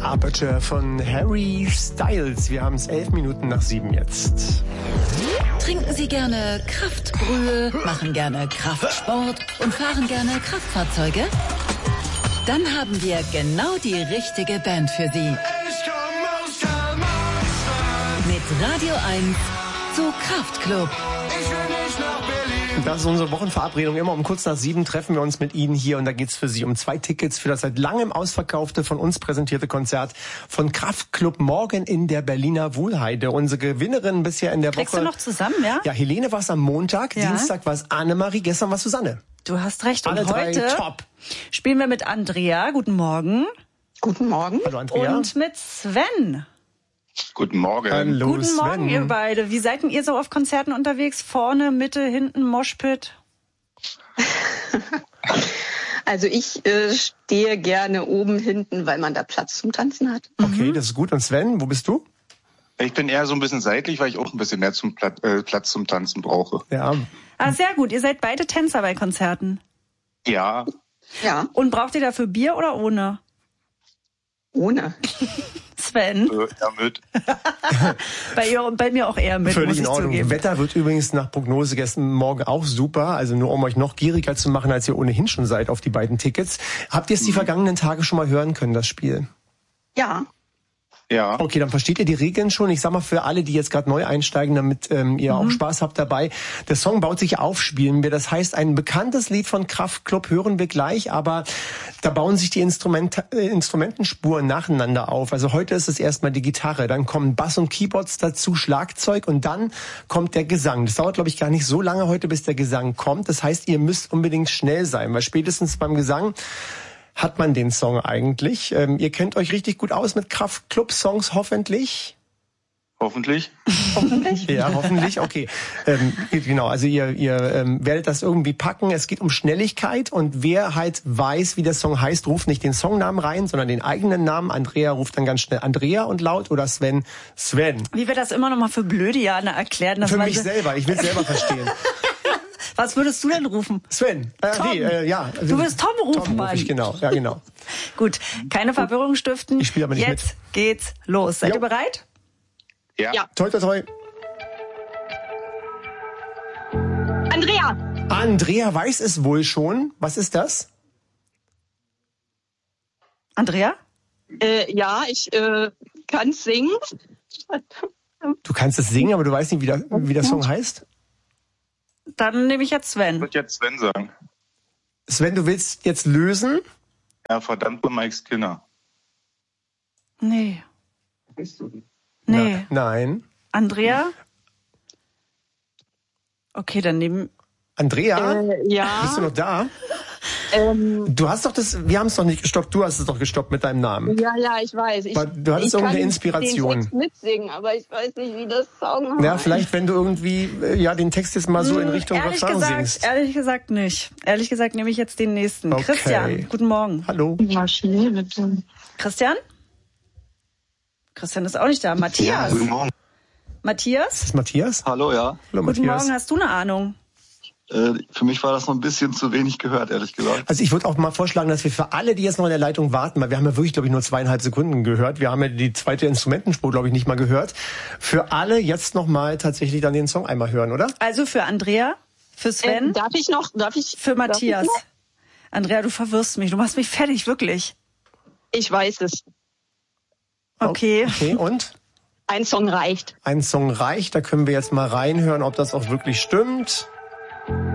Aperture von Harry Styles. Wir haben es 11 Minuten nach 7 jetzt. Trinken Sie gerne Kraftbrühe, machen gerne Kraftsport und fahren gerne Kraftfahrzeuge? Dann haben wir genau die richtige Band für Sie. Mit Radio 1 zu Kraftklub. Das ist unsere Wochenverabredung. Immer um kurz nach 7 treffen wir uns mit Ihnen hier und da geht's für Sie um 2 Tickets für das seit langem ausverkaufte, von uns präsentierte Konzert von Kraftklub morgen in der Berliner Wuhlheide. Unsere Gewinnerin bisher in der Kriegst Woche. du noch zusammen, ja? Ja, Helene war es am Montag, Ja. Dienstag war es Annemarie, gestern war es Susanne. Du hast recht. Alle Und drei heute top. spielen wir mit Andrea. Guten Morgen. Guten Morgen. Hallo Andrea. Und mit Sven. Guten Morgen. Hallo Guten Sven. Morgen, ihr beide. Wie seid denn ihr so auf Konzerten unterwegs? Vorne, Mitte, hinten, Moshpit? Also ich stehe gerne oben, hinten, weil man da Platz zum Tanzen hat. Okay, das ist gut. Und Sven, wo bist du? Ich bin eher so ein bisschen seitlich, weil ich auch ein bisschen mehr Platz zum Tanzen brauche. Ja, Ah, sehr gut. Ihr seid beide Tänzer bei Konzerten. Ja, Ja, Und braucht ihr dafür Bier oder ohne? ohne. Sven? ja mit. Bei mir auch eher mit, völlig muss in ich Ordnung. zugeben. Wetter wird übrigens nach Prognose gestern Morgen auch super. Also nur um euch noch gieriger zu machen, als ihr ohnehin schon seid auf die beiden Tickets. Habt ihr es die vergangenen Tage schon mal hören können, das Spiel? Ja, Ja. Okay, dann versteht ihr die Regeln schon. Ich sag mal für alle, die jetzt gerade neu einsteigen, damit ihr auch Spaß habt dabei. Der Song baut sich auf, spielen wir. Das heißt, ein bekanntes Lied von Kraftklub hören wir gleich, aber da bauen sich die Instrumentenspuren nacheinander auf. Also heute ist es erstmal die Gitarre, dann kommen Bass und Keyboards dazu, Schlagzeug und dann kommt der Gesang. Das dauert, glaube ich, gar nicht so lange heute, bis der Gesang kommt. Das heißt, ihr müsst unbedingt schnell sein, weil spätestens beim Gesang hat man den Song eigentlich. Ihr kennt euch richtig gut aus mit Kraftklub-Songs, hoffentlich. Hoffentlich. hoffentlich. Ja, hoffentlich, okay. Genau, also ihr werdet das irgendwie packen. Es geht um Schnelligkeit und wer halt weiß, wie der Song heißt, ruft nicht den Songnamen rein, sondern den eigenen Namen. Andrea ruft dann ganz schnell Andrea und laut oder Sven, Sven. Wie wir das immer noch mal für blöde Jahre erklären. Dass Für man mich selber, ich will selber verstehen. Was würdest du denn rufen? Sven, Tom. ja. Du willst Tom rufen, Tom Mann. ruf ich, genau, ja genau. Gut, keine Verwirrung stiften. Ich spiele aber nicht Jetzt geht's los. Seid Jo. ihr bereit? Ja. Ja. Toi, toi, toi. Andrea, Andrea weiß es wohl schon. Was ist das? Andrea? ja, ich kann singen. Du kannst es singen, aber du weißt nicht, wie der Song heißt? Dann nehme ich jetzt Ich Sven. würde jetzt Sven sagen. Sven, du willst jetzt lösen? Ja, verdammte Mike Skinner. Nee. Nee. Nein. Andrea? Okay, dann nehmen... Andrea? Ja, Bist du noch da? Du hast doch wir haben es doch nicht gestoppt, du hast es doch gestoppt mit deinem Namen. ja, ich weiß. Du hattest irgendeine Inspiration. Den Text mitsingen, aber ich weiß nicht, wie das Song heißt. Ja, vielleicht, wenn du irgendwie den Text jetzt mal so in Richtung Refrain singst. Ehrlich gesagt nicht. Ehrlich gesagt nehme ich jetzt den nächsten. Okay. Christian, guten Morgen. Hallo. Ja, schnell bitte. Christian? Christian ist auch nicht da. Matthias? Guten Morgen. Matthias? Ist das Matthias? Hallo, ja. Hallo Guten Matthias. Morgen, hast du eine Ahnung? Für mich war das noch ein bisschen zu wenig gehört, ehrlich gesagt. Also ich würde auch mal vorschlagen, dass wir für alle, die jetzt noch in der Leitung warten, weil wir haben ja wirklich, glaube ich, nur 2,5 Sekunden gehört. Wir haben ja die zweite Instrumentenspur, glaube ich, nicht mal gehört. Für alle jetzt noch mal tatsächlich dann den Song einmal hören, oder? Also für Andrea, für Sven, Darf ich? für Matthias. Darf ich Andrea, du verwirrst mich. Du machst mich fertig, wirklich. Ich weiß es. Okay. Okay, und? Ein Song reicht. Ein Song reicht, da können wir jetzt mal reinhören, ob das auch wirklich stimmt.